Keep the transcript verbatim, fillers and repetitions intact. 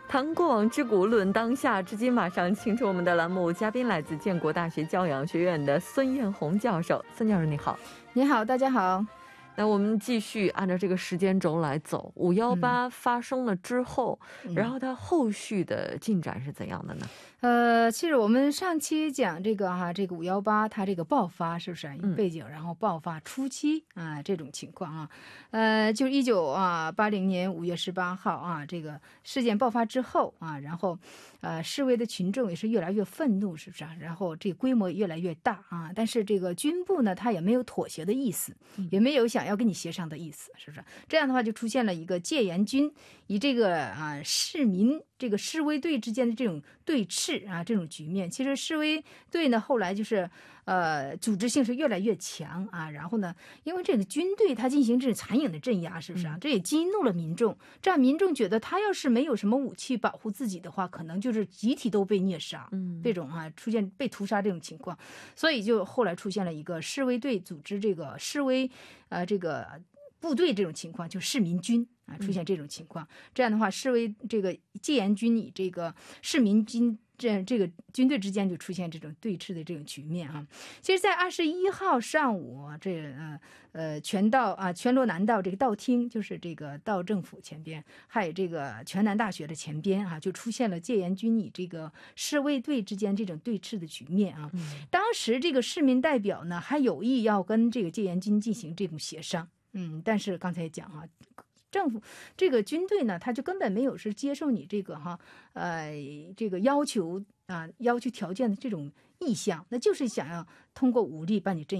谈过往之古，论当下之今。马上请出我们的栏目嘉宾，来自建国大学教养学院的孙艳红教授。孙教授你好。 你好，大家好。 那我们继续按照这个时间轴来走，五幺八发生了之后、嗯、然后它后续的进展是怎样的呢？ 呃，其实我们上期讲这个哈、啊，这个五幺八它这个爆发是不是背景、嗯，然后爆发初期啊这种情况啊，呃，就一九啊八零年五月十八号啊，这个事件爆发之后啊，然后呃示威的群众也是越来越愤怒，是不是啊？然后这个规模也越来越大啊，但是这个军部呢，他也没有妥协的意思，也没有想要跟你协商的意思，是不是？这样的话就出现了一个戒严军以这个啊市民这个示威队之间的这种对峙啊，这种局面。其实示威队呢后来就是呃组织性是越来越强啊，然后呢，因为这个军队他进行这种残忍的镇压，是不是啊？这也激怒了民众，这样民众觉得他要是没有什么武器保护自己的话，可能就是集体都被虐杀，嗯，这种啊出现被屠杀这种情况，所以就后来出现了一个示威队组织这个示威呃这个部队这种情况，就市民军啊出现这种情况、嗯、这样的话示威这个戒严军以这个市民军这这个军队之间就出现这种对峙的这种局面啊。其实在二十一号上午这呃呃全道啊全罗南道这个道厅，就是这个道政府前边，还有这个全南大学的前边啊，就出现了戒严军以这个示威队之间这种对峙的局面啊、嗯、当时这个市民代表呢还有意要跟这个戒严军进行这种协商，嗯，但是刚才讲啊，政府这个军队呢，他就根本没有是接受你这个哈呃这个要求啊要求条件的这种意向，那就是想要通过武力把你镇